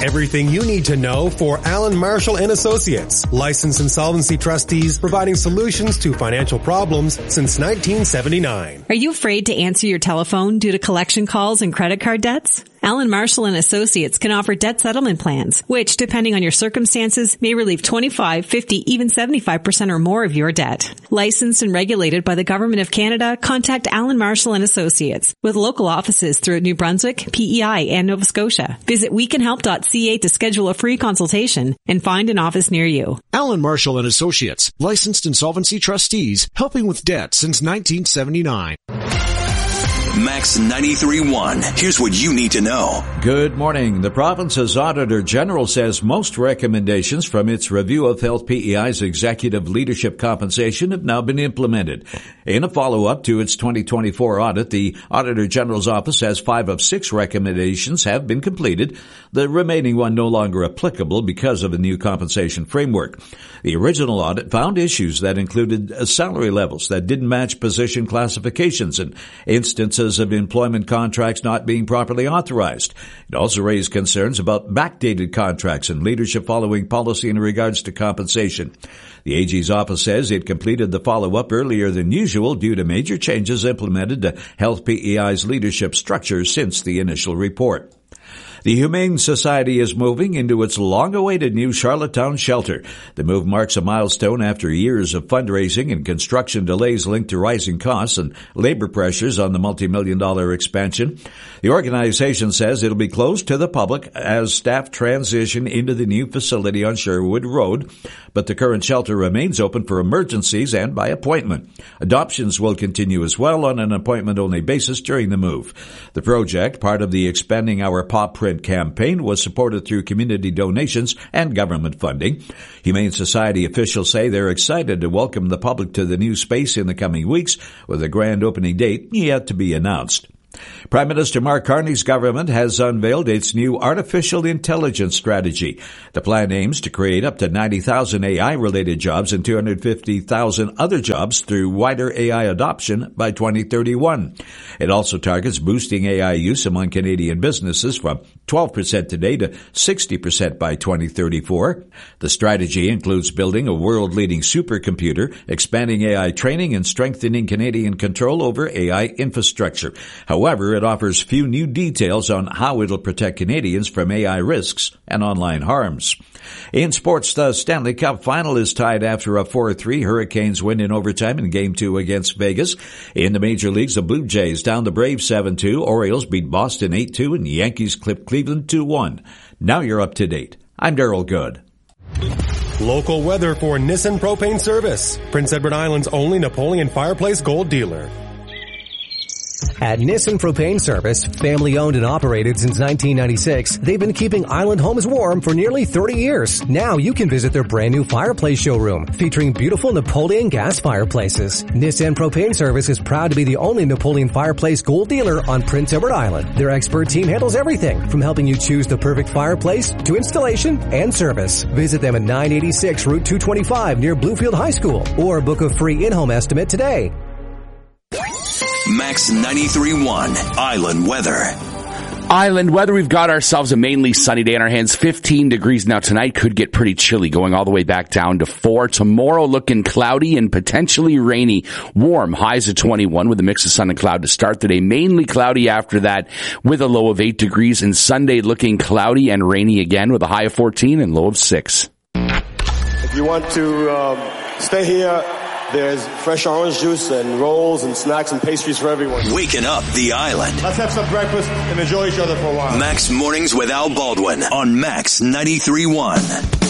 Everything you need to know for Allen Marshall and Associates, licensed insolvency trustees providing solutions to financial problems since 1979. Are you afraid to answer your telephone due to collection calls and credit card debts? Allen Marshall and Associates can offer debt settlement plans, which, depending on your circumstances, may relieve 25, 50, even 75% or more of your debt. Licensed and regulated by the Government of Canada, contact Allen Marshall and Associates with local offices throughout New Brunswick, PEI, and Nova Scotia. Visit wecanhelp.ca to schedule a free consultation and find an office near you. Allen Marshall and Associates, licensed insolvency trustees, helping with debt since 1979. Max 93.1. Here's what you need to know. Good morning. The province's Auditor General says most recommendations from its review of Health PEI's executive leadership compensation have now been implemented. In a follow-up to its 2024 audit, the Auditor General's office says 5 of 6 recommendations have been completed, the remaining one no longer applicable because of a new compensation framework. The original audit found issues that included salary levels that didn't match position classifications and instances of employment contracts not being properly authorized. It also raised concerns about backdated contracts and leadership following policy in regards to compensation. The AG's office says it completed the follow-up earlier than usual due to major changes implemented to Health PEI's leadership structure since the initial report. The Humane Society is moving into its long-awaited new Charlottetown shelter. The move marks a milestone after years of fundraising and construction delays linked to rising costs and labor pressures on the multi-million-dollar expansion. The organization says it'll be closed to the public as staff transition into the new facility on Sherwood Road, but the current shelter remains open for emergencies and by appointment. Adoptions will continue as well on an appointment-only basis during the move. The project, part of the Expanding Our Paw Print campaign, was supported through community donations and government funding. Humane Society officials say they're excited to welcome the public to the new space in the coming weeks, with a grand opening date yet to be announced. Prime Minister Mark Carney's government has unveiled its new artificial intelligence strategy. The plan aims to create up to 90,000 AI-related jobs and 250,000 other jobs through wider AI adoption by 2031. It also targets boosting AI use among Canadian businesses from 12% today to 60% by 2034. The strategy includes building a world-leading supercomputer, expanding AI training, and strengthening Canadian control over AI infrastructure. However, it offers few new details on how it'll protect Canadians from AI risks and online harms. In sports, the Stanley Cup final is tied after a 4-3 Hurricanes win in overtime in Game 2 against Vegas. In the major leagues, the Blue Jays down the Braves 7-2, Orioles beat Boston 8-2, and Yankees clipped Cleveland 2-1. Now you're up to date. I'm Darryl Good. Local weather for Nissan Propane Service, Prince Edward Island's only Napoleon Fireplace Gold dealer. At Nissan Propane Service, family owned and operated since 1996, they've been keeping island homes warm for nearly 30 years. Now you can visit their brand new fireplace showroom featuring beautiful Napoleon gas fireplaces. Nissan Propane Service is proud to be the only Napoleon Fireplace Gold dealer on Prince Edward Island. Their expert team handles everything from helping you choose the perfect fireplace to installation and service. Visit them at 986 Route 225 near Bluefield High School or book a free in-home estimate today. Max 93.1 Island Weather. Island weather, we've got ourselves a mainly sunny day on our hands. 15 degrees now. Tonight could get pretty chilly, going all the way back down to 4. Tomorrow looking cloudy and potentially rainy. Warm, highs of 21 with a mix of sun and cloud to start the day. Mainly cloudy after that with a low of 8 degrees. And Sunday looking cloudy and rainy again with a high of 14 and low of 6. If you want to stay here, there's fresh orange juice and rolls and snacks and pastries for everyone. Waking up the island. Let's have some breakfast and enjoy each other for a while. Max Mornings with Al Baldwin on Max 93.1.